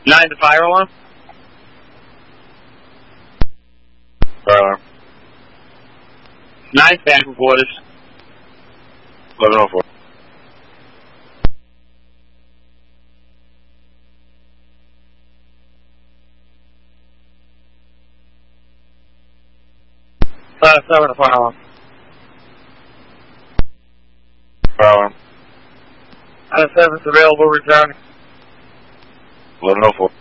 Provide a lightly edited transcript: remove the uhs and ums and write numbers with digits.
9 to fire alarm. Fire alarm. 9 back from quarters. 1104. Fire alarm. Fire alarm. 7's available, return. 1104.